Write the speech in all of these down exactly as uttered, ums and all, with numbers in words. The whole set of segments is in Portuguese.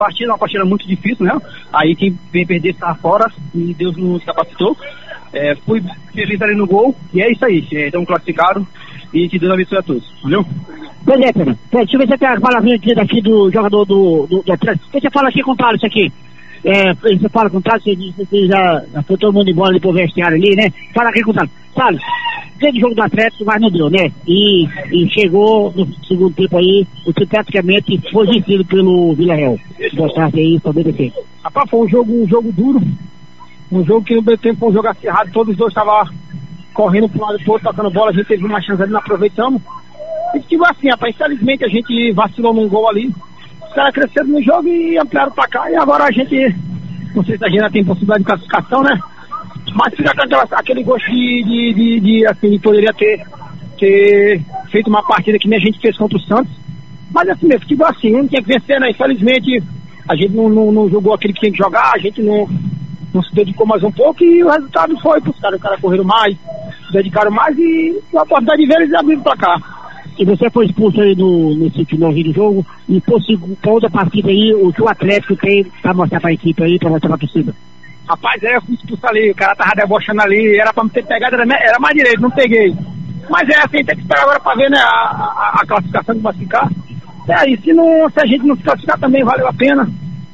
partida, uma partida muito difícil, né? Aí quem vem perder está fora e Deus nos capacitou. É, fui feliz ali no gol e é isso aí. É, então classificaram e que Deus abençoe a todos. Valeu? Pois é, Pedro. Deixa eu ver se tem a palavrinha aqui daqui do jogador do, do, do Atlético. O que você fala aqui com o Thales aqui? É, você fala com o Thales, você, você já, já foi todo mundo embora ali pro vestiário ali, né? Fala aqui com o Thales. Thales, grande jogo do Atlético, mas não deu, né? E, e chegou no segundo tempo aí, o time praticamente foi vencido pelo Vila Real. Gostasse aí, também defende. Rapaz, foi um jogo, um jogo duro. Um jogo que no meio tempo foi um jogo acirrado, todos os dois estavam correndo para um lado e pro outro, tocando bola, a gente teve uma chance ali, não aproveitamos. E tipo assim, rapaz, infelizmente a gente vacilou num gol ali. Os caras cresceram no jogo e ampliaram pra cá, e agora a gente, não sei se a gente ainda tem possibilidade de classificação, né? Mas fica com aquela, aquele gosto de, de, de, de assim, poderia ter, ter feito uma partida que nem a gente fez contra o Santos. Mas assim mesmo, futebol assim, não tinha que vencer, né? Infelizmente, a gente não, não, não jogou aquilo que tinha que jogar, a gente não, não se dedicou mais um pouco e o resultado foi pros caras. Os caras correram mais, se dedicaram mais e a oportunidade de ver eles abriram pra cá. E você foi expulso aí no, nesse finalzinho do jogo, e por pra outra partida aí, o que o Atlético tem pra mostrar pra equipe aí, pra mostrar pra torcida? Rapaz, é, eu fui expulso ali, o cara tava debochando ali, era pra me ter pegado, era, era mais direito, não peguei. Mas é assim, tem que esperar agora pra ver, né, a, a, a classificação que vai ficar. É aí, se, não, se a gente não se classificar também valeu a pena.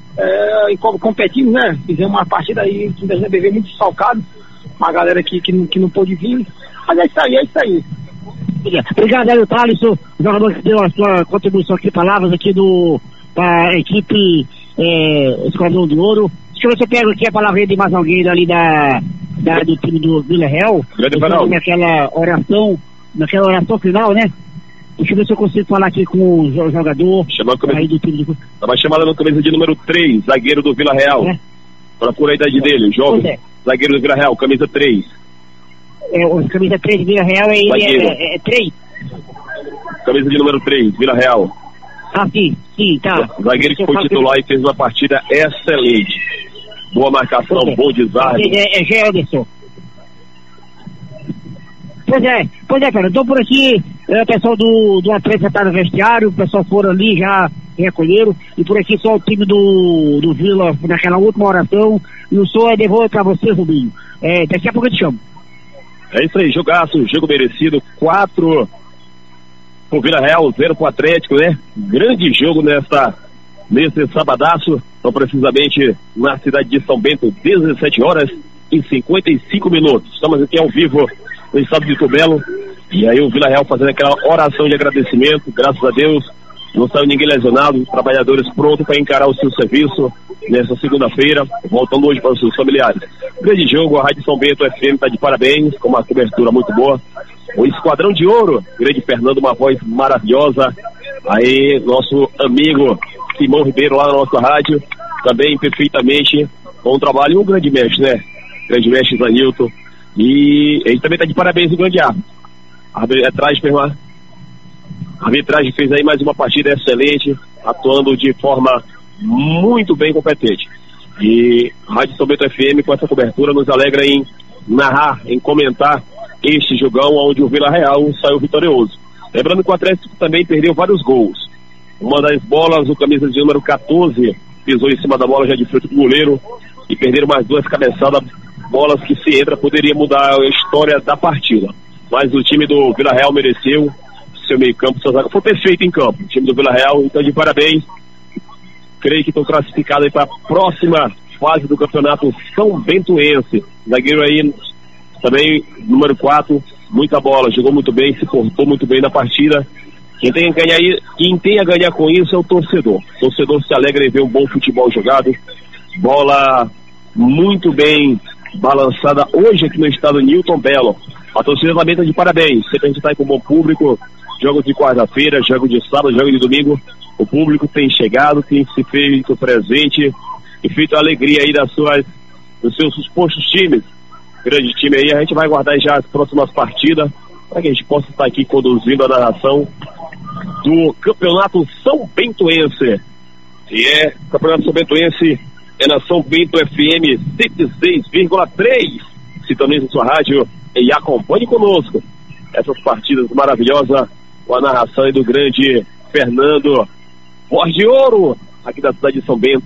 É, e como competimos, né, fizemos uma partida aí, que a B V muito salcado, uma galera aqui que, que, que não pôde vir. Mas é isso aí, é isso aí. Obrigado, Hélio Thales, o jogador que deu a sua contribuição aqui, palavras aqui do, da equipe é, Esquadrão de Ouro. Deixa eu ver se eu pego aqui a palavra de mais alguém ali da, da, do time do Vila Real. Naquela oração, naquela oração final, né? Deixa eu ver se eu consigo falar aqui com o jogador aí do time do... Tava chamada no camisa de número três, zagueiro do Vila Real. É. Procura a idade dele, jovem. É. Zagueiro do Vila Real, camisa três. É, o camisa três de Vila Real é, é, é três. Camisa de número três, Vila Real. Ah, sim, sim, tá. Zagueiro que foi titular que... e fez uma partida excelente. Boa marcação, é. Bom desarme. É, é Gelderson. Pois é, pois é, cara, então por aqui, é, o pessoal do, do Atlético tá no vestiário, o pessoal foram ali, já recolheram, e por aqui só o time do, do Vila, naquela última oração, e o som é devolver pra você, Rubinho. É, daqui a pouco eu te chamo. É isso aí, jogaço, jogo merecido, quatro pro Vila Real, zero pro Atlético, né? Grande jogo nesta, nesse sabadaço, então precisamente na cidade de São Bento, dezessete horas e cinquenta e cinco minutos. Estamos aqui ao vivo no estado de Itubelo, e aí o Vila Real fazendo aquela oração de agradecimento, graças a Deus, não saiu ninguém lesionado, trabalhadores prontos para encarar o seu serviço nessa segunda-feira, voltando hoje para os seus familiares. Grande jogo, a Rádio São Bento F M está de parabéns, com uma cobertura muito boa. O Esquadrão de Ouro, grande Fernando, uma voz maravilhosa. Aí, nosso amigo Simão Ribeiro lá na nossa rádio, também perfeitamente, com um trabalho, um grande mestre, né? Grande mestre Zanilton. E ele também está de parabéns, o grande árbitro. A arbitragem fez uma... A arbitragem fez aí mais uma partida excelente, atuando de forma muito bem competente. E a Rádio São Bento F M, com essa cobertura, nos alegra em narrar, em comentar este jogão onde o Vila Real saiu vitorioso. Lembrando que o Atlético também perdeu vários gols. Uma das bolas, o camisa de número quatorze, pisou em cima da bola já de frente do goleiro, e perderam mais duas cabeçadas, bolas que, se entra, poderia mudar a história da partida. Mas o time do Vila Real mereceu, seu meio campo, sua zaga foi perfeito em campo. O time do Vila Real, então, de parabéns. Creio que estão classificados aí para a próxima fase do campeonato São Bentoense. Zagueiro aí, também, número quatro, muita bola, jogou muito bem, se portou muito bem na partida. Quem tem a ganhar, quem tem a ganhar com isso é o torcedor. O torcedor se alegra em ver um bom futebol jogado. Bola muito bem balançada hoje aqui no estado Newton Belo. A torcida também está de parabéns. Sempre a gente está aí com um bom público. Jogos de quarta-feira, jogos de sábado, jogos de domingo. O público tem chegado, tem se feito presente e feito a alegria aí das suas, dos seus supostos times. Grande time aí, a gente vai aguardar já as próximas partidas para que a gente possa estar aqui conduzindo a narração do Campeonato São Bentoense. E é, o Campeonato São Bentoense é na São Bento F M cento e seis vírgula três. Sintonize sua rádio e acompanhe conosco essas partidas maravilhosas com a narração aí do grande Fernando Voz de Ouro. aqui da cidade de São Bento.